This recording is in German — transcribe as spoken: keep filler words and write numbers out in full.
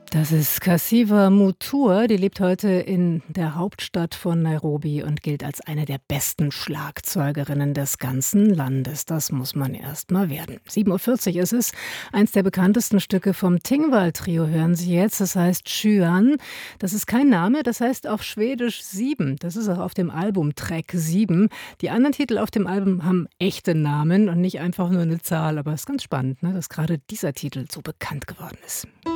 Das ist Cassiva Mutua, die lebt heute in der Hauptstadt von Nairobi und gilt als eine der besten Schlagzeugerinnen des ganzen Landes. Das muss man erst mal werden. sieben Uhr vierzig ist es. Eins der bekanntesten Stücke vom Tingwall-Trio hören Sie jetzt. Das heißt Schuan. Das ist kein Name, das heißt auf Schwedisch sieben. Das ist auch auf dem Album Track sieben. Die anderen Titel auf dem Album haben echte Namen und nicht einfach nur eine Zahl. Aber es ist ganz spannend, ne, dass gerade dieser Titel so bekannt geworden ist.